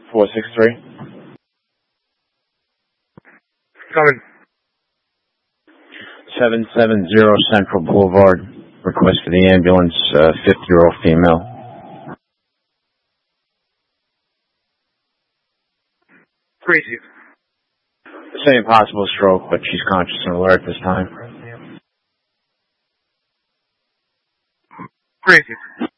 463. Coming. 770 Central Boulevard. Request for the ambulance, 50-year-old female. Crazy. Saying possible stroke, but she's conscious and alert this time. Crazy.